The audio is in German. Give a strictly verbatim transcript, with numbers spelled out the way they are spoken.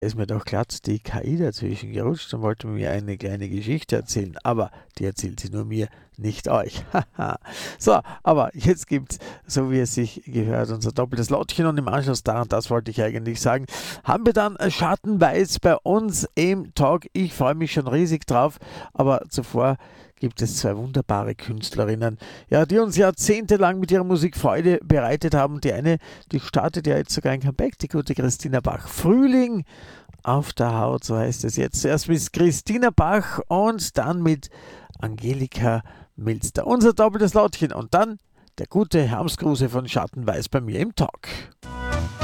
Ist mir doch glatt die K I dazwischen gerutscht und wollte mir eine kleine Geschichte erzählen, aber die erzählt sie nur mir, nicht euch. Haha. So, aber jetzt gibt's, so wie es sich gehört, unser doppeltes Lottchen und im Anschluss daran, das wollte ich eigentlich sagen, haben wir dann Schattenweiß bei uns im Talk. Ich freue mich schon riesig drauf, aber zuvor gibt es zwei wunderbare Künstlerinnen, ja, die uns jahrzehntelang mit ihrer Musik Freude bereitet haben. Die eine, die startet ja jetzt sogar ein Comeback, die gute Christina Bach. Frühling auf der Haut, so heißt es jetzt. Zuerst mit Christina Bach und dann mit Angelika Milster. Unser doppeltes Lautchen und dann der gute Hermskruse von Schattenweiß bei mir im Talk.